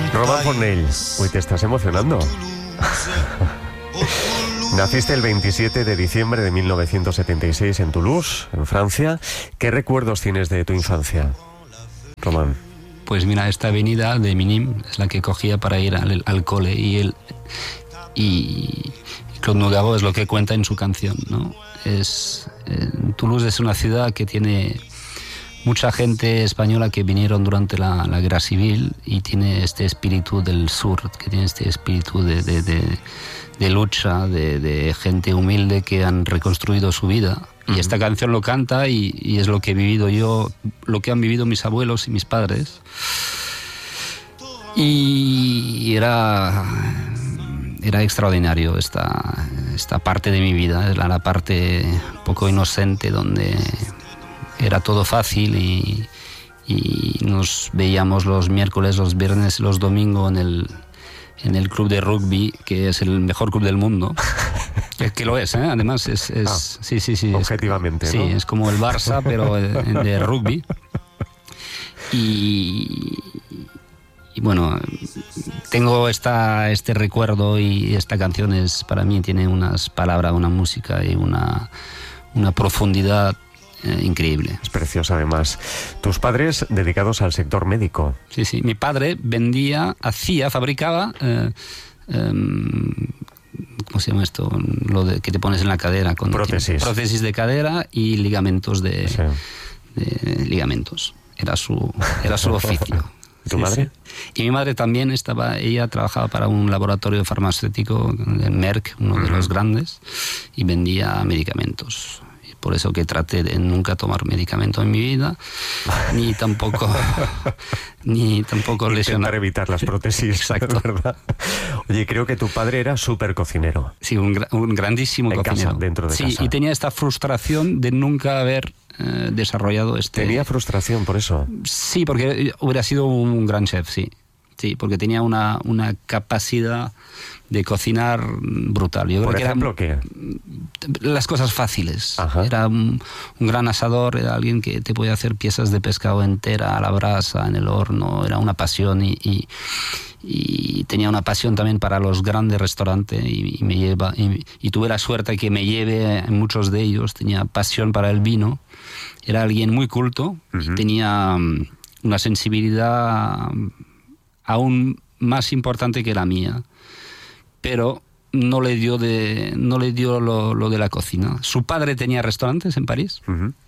Romain Fournel, uy, te estás emocionando. Naciste el 27 de diciembre de 1976 en Toulouse, en Francia. ¿Qué recuerdos tienes de tu infancia, Romain? Pues mira, esta avenida de Minim es la que cogía para ir al cole y Claude Nougaro es lo que cuenta en su canción, ¿no? Toulouse es una ciudad que tiene mucha gente española que vinieron durante la guerra civil y tiene este espíritu del sur, que tiene este espíritu de lucha, de gente humilde que han reconstruido su vida. Y esta canción lo canta y es lo que he vivido yo, lo que han vivido mis abuelos y mis padres. Y era extraordinario esta parte de mi vida, era la parte un poco inocente donde era todo fácil y nos veíamos los miércoles, los viernes y los domingos en el club de rugby, que es el mejor club del mundo. Es que lo es, ¿eh? Además sí. Objetivamente, ¿no? Sí, es como el Barça, pero de rugby. Y bueno, tengo este recuerdo y esta canción para mí tiene unas palabras, una música y una profundidad increíble. Es preciosa además. Tus padres dedicados al sector médico. Sí. Mi padre fabricaba... ¿cómo se llama esto? Lo que te pones en la cadera. Prótesis de cadera y ligamentos de ligamentos. Era su oficio. ¿Tu madre? Sí. Y mi madre también ella trabajaba para un laboratorio farmacéutico, Merck, uno de los grandes, y vendía medicamentos. Por eso que traté de nunca tomar medicamento en mi vida, ni tampoco lesionar. Intentar evitar las prótesis. Exacto. ¿Verdad? Oye, creo que tu padre era súper cocinero. Sí, un grandísimo cocinero. Casa, dentro de casa. Sí, y tenía esta frustración de nunca haber desarrollado ¿Tenía frustración por eso? Sí, porque hubiera sido un gran chef, sí. Sí, porque tenía una capacidad de cocinar brutal. Yo ¿Por creo ejemplo que las cosas fáciles. Ajá. Era un gran asador, era alguien que te podía hacer piezas de pescado entera a la brasa, en el horno. Era una pasión y tenía una pasión también para los grandes restaurantes y tuve la suerte que me lleve en muchos de ellos. Tenía pasión para el vino. Era alguien muy culto y tenía una sensibilidad aún más importante que la mía, pero no le dio lo de la cocina. Su padre tenía restaurantes en París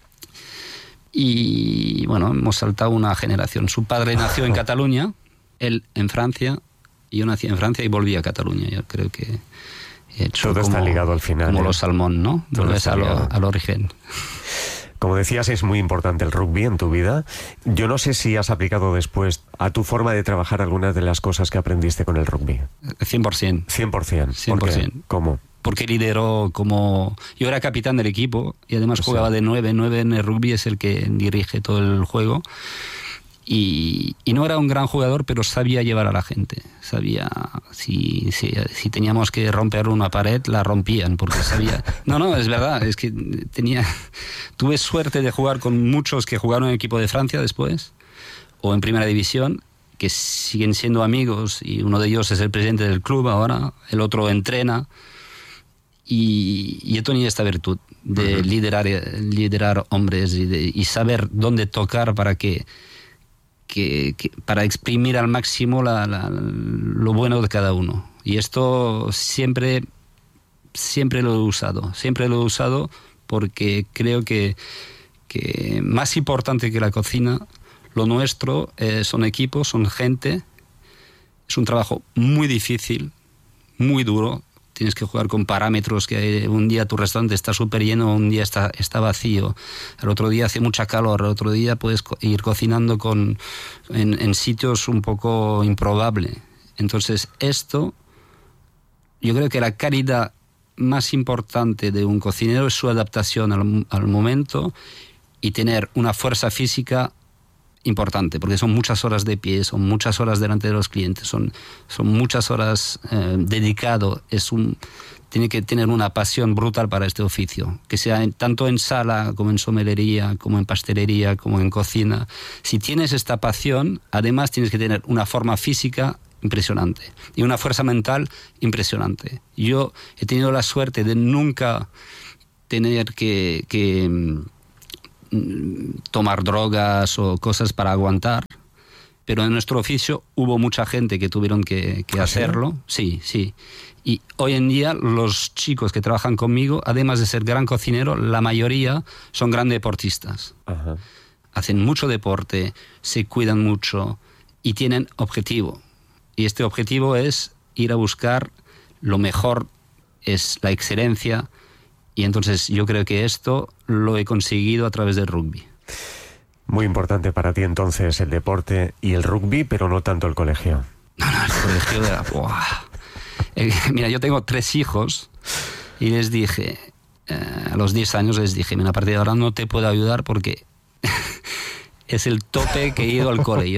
y bueno, hemos saltado una generación. Su padre nació en Cataluña, él en Francia, y yo nací en Francia y volví a Cataluña. Yo creo que he hecho todo está ligado al final, como los salmón, ¿no? Vuelves al origen. Como decías, es muy importante el rugby en tu vida. Yo no sé si has aplicado después a tu forma de trabajar algunas de las cosas que aprendiste con el rugby. 100%. 100%. ¿Por qué? ¿Cómo? Porque lideró yo era capitán del equipo y además jugaba de 9. 9 en el rugby es el que dirige todo el juego. Y no era un gran jugador, pero sabía llevar a la gente. Sabía, si teníamos que romper una pared, la rompían, porque sabía... No, es verdad, es que tuve suerte de jugar con muchos que jugaron en el equipo de Francia después, o en Primera División, que siguen siendo amigos, y uno de ellos es el presidente del club ahora, el otro entrena, y yo tenía esta virtud de liderar hombres y saber dónde tocar para para exprimir al máximo lo bueno de cada uno. Y esto siempre lo he usado porque creo que más importante que la cocina, lo nuestro son equipos, son gente. Es un trabajo muy difícil, muy duro. Tienes que jugar con parámetros que un día tu restaurante está súper lleno, un día está vacío, el otro día hace mucha calor, el otro día puedes ir cocinando en sitios un poco improbables. Entonces yo creo que la calidad más importante de un cocinero es su adaptación al momento y tener una fuerza física importante, porque son muchas horas de pie, son muchas horas delante de los clientes, son muchas horas dedicado. Tiene que tener una pasión brutal para este oficio, que sea tanto en sala como en somelería, como en pastelería, como en cocina. Si tienes esta pasión, además tienes que tener una forma física impresionante y una fuerza mental impresionante. Yo he tenido la suerte de nunca tener que tomar drogas o cosas para aguantar, pero en nuestro oficio hubo mucha gente que tuvieron que hacerlo. Sí, sí. Y hoy en día los chicos que trabajan conmigo, además de ser gran cocinero, la mayoría son grandes deportistas. Ajá. Hacen mucho deporte, se cuidan mucho y tienen objetivo. Y este objetivo es ir a buscar lo mejor, es la excelencia. Y entonces yo creo que esto lo he conseguido a través del rugby. Muy importante para ti entonces el deporte y el rugby, pero no tanto el colegio. No, el colegio era... Mira, yo tengo 3 hijos y les dije, a los 10 años les dije, mira, a partir de ahora no te puedo ayudar porque es el tope que he ido al cole.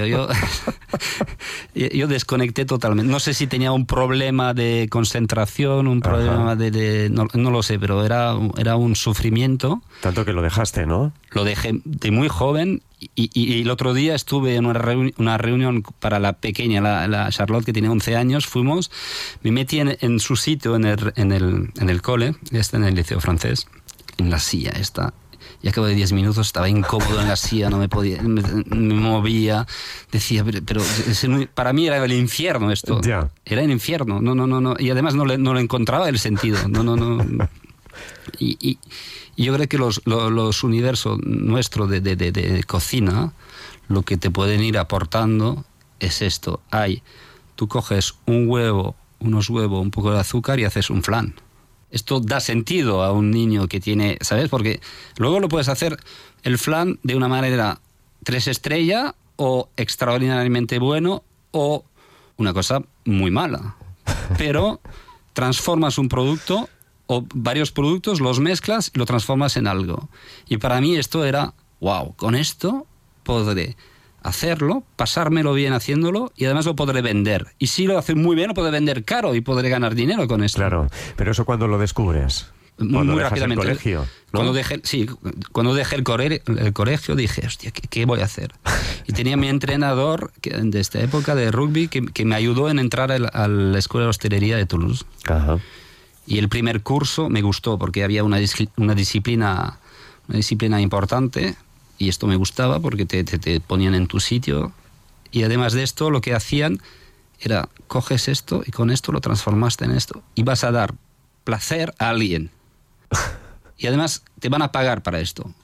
Yo desconecté totalmente. No sé si tenía un problema de concentración, un problema no lo sé, pero era un sufrimiento. Tanto que lo dejaste, ¿no? Lo dejé de muy joven y el otro día estuve en una reunión para la pequeña, la Charlotte, que tiene 11 años. Fuimos, me metí en su sitio en el cole, en el liceo francés, en la silla esta. Y a cabo de 10 minutos estaba incómodo en la silla, no me podía, me movía, decía, pero para mí era el infierno esto. Ya. Era el infierno, no. Y además no le encontraba el sentido, no. Y yo creo que los universos nuestros de cocina, lo que te pueden ir aportando es esto. Tú coges unos huevos, un poco de azúcar y haces un flan. Esto da sentido a un niño que tiene, ¿sabes? Porque luego lo puedes hacer el flan de una manera 3 estrellas o extraordinariamente bueno o una cosa muy mala. Pero transformas un producto o varios productos, los mezclas y lo transformas en algo. Y para mí esto era, wow, con esto podré hacerlo, pasármelo bien haciéndolo y además lo podré vender. Y si lo hace muy bien, lo podré vender caro y podré ganar dinero con esto. Claro, pero eso ¿cuándo lo descubres? Muy rápidamente. El colegio, ¿no? Cuando dejé el colegio dije, hostia, ¿qué voy a hacer? Y tenía mi entrenador de esta época de rugby que me ayudó en entrar a la Escuela de Hostelería de Toulouse. Ajá. Y el primer curso me gustó porque había una disciplina importante. Y esto me gustaba porque te ponían en tu sitio. Y además de esto, lo que hacían era, coges esto y con esto lo transformaste en esto. Y vas a dar placer a alguien. Y además te van a pagar para esto.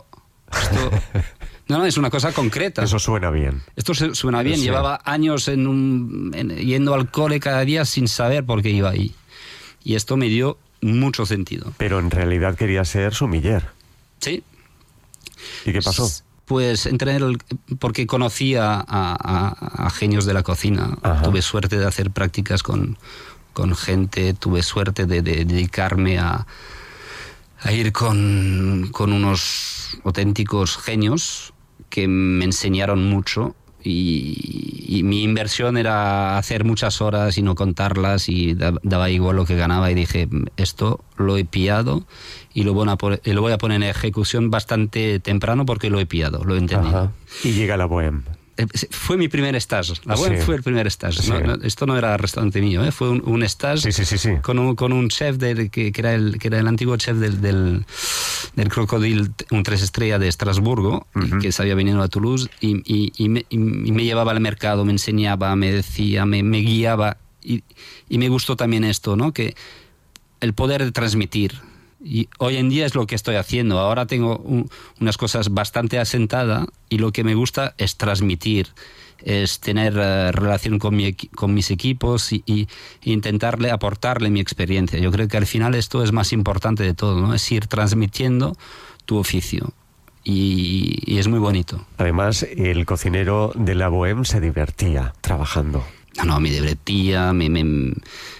No, es una cosa concreta. Eso suena bien. Esto suena bien. Sí. Llevaba años yendo al cole cada día sin saber por qué iba ahí. Y esto me dio mucho sentido. Pero en realidad quería ser sumiller. Sí. ¿Y qué pasó? Pues entré porque conocía a genios de la cocina. Ajá. Tuve suerte de hacer prácticas con gente, tuve suerte de dedicarme a ir con unos auténticos genios que me enseñaron mucho. Y mi inversión era hacer muchas horas y no contarlas y daba igual lo que ganaba y dije, esto lo he pillado y lo voy a poner en ejecución bastante temprano porque lo he pillado, lo he entendido. Ajá. Y llega la Bohème. Fue mi primer stage. La Bohème fue el primer stage. Sí. Esto no era restaurante mío, fue un stage sí. Con un chef que era el antiguo chef del Crocodile, un 3 estrellas de Estrasburgo, uh-huh. Que se había venido a Toulouse y me llevaba al mercado, me enseñaba, me decía, me guiaba y me gustó también esto, ¿no? Que el poder de transmitir. Y hoy en día es lo que estoy haciendo. Ahora tengo unas cosas bastante asentadas y lo que me gusta es transmitir, es tener relación con mis equipos y intentarle aportarle mi experiencia. Yo creo que al final esto es más importante de todo, ¿no? Es ir transmitiendo tu oficio y es muy bonito. Además, el cocinero de la Bohème se divertía trabajando. No, me divertía, me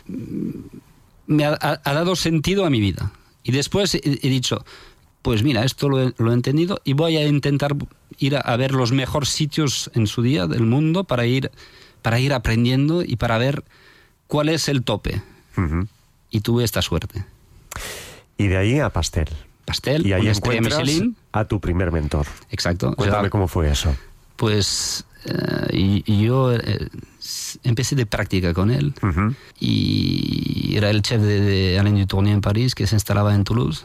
ha dado sentido a mi vida. Y después he dicho, pues mira, esto lo he entendido y voy a intentar ir a ver los mejores sitios en su día del mundo para ir aprendiendo y para ver cuál es el tope. Uh-huh. Y tuve esta suerte. Y de ahí a Pastel. Y ahí encuentras Michelin. A tu primer mentor. Exacto. Cuéntame cómo fue eso. Pues yo empecé de práctica con él. Ujú. Y era el chef de Alain Dutournier en París, que se instalaba en Toulouse.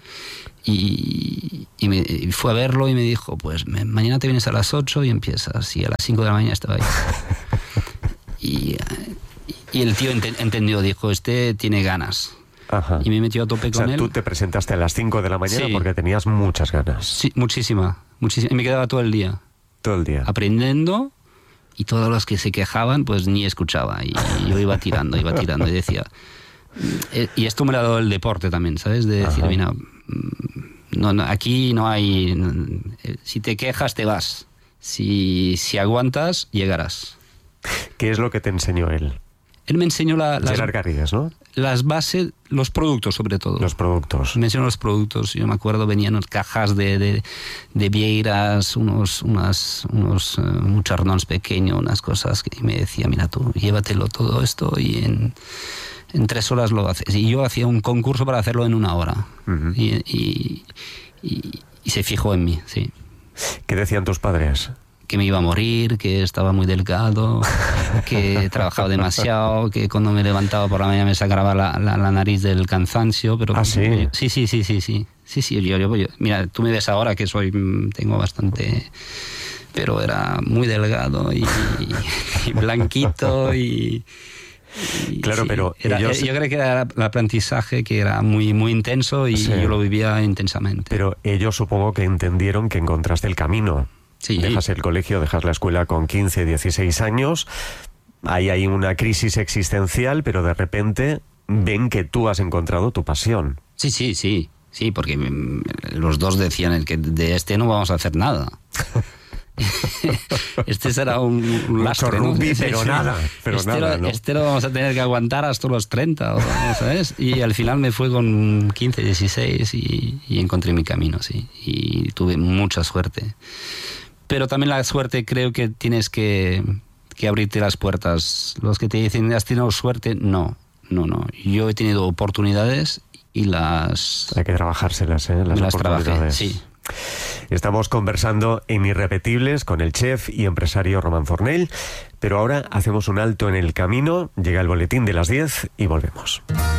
Y fue a verlo y me dijo, pues mañana te vienes a las 8 y empiezas. Y a las 5 de la mañana estaba ahí. y el tío entendió, dijo, este tiene ganas. Ajá. Y me metió a tope O sea, con él. tú te presentaste a las 5 de la mañana Sí. porque tenías muchas ganas. Sí, muchísima. Y me quedaba todo el día Todo el día. aprendiendo, y todos los que se quejaban, pues ni escuchaba. Y yo iba tirando y decía... Y esto me lo ha dado el deporte también, ¿sabes? De decir, Ajá. mira, no, aquí no hay... Si te quejas, te vas. Si aguantas, llegarás. ¿Qué es lo que te enseñó él? Él me enseñó Gerard Garrigues, ¿no? las bases, los productos sobre todo. Los productos. Me enseñó los productos. Yo me acuerdo, venían cajas de vieiras, unos chardons pequeños, unas cosas, y me decía, mira tú, llévatelo todo esto y en 3 horas lo haces. Y yo hacía un concurso para hacerlo en 1 hora. Ujú. Y se fijó en mí, sí. ¿Qué decían tus padres? Que me iba a morir, que estaba muy delgado, que trabajaba demasiado, que cuando me levantaba por la mañana me sacaba la nariz del cansancio. Pero ¿Ah, sí? Sí, yo, mira, tú me ves ahora que tengo bastante... Pero era muy delgado y blanquito y Claro, sí, pero yo creo que era el aprendizaje que era muy, muy intenso y Sí. yo lo vivía intensamente. Pero ellos supongo que entendieron que encontraste el camino. Sí. Dejas el colegio, dejas la escuela con 15, 16 años, ahí hay una crisis existencial, pero de repente ven que tú has encontrado tu pasión. Sí, porque los dos decían que de este no vamos a hacer nada. Este será un lastre, ¿no? rugby, pero nada, ¿no? Este lo vamos a tener que aguantar hasta los 30, ¿sabes? Y al final me fue con 15, 16 y encontré mi camino, sí. Y tuve mucha suerte. Pero también la suerte, creo que tienes que abrirte las puertas. Los que te dicen, ¿has tenido suerte? No. Yo he tenido oportunidades y Hay que trabajárselas, ¿eh? Las trabajé, oportunidades. sí. Estamos conversando en Irrepetibles con el chef y empresario Román Fornell, pero ahora hacemos un alto en el camino, llega el boletín de las 10 y volvemos.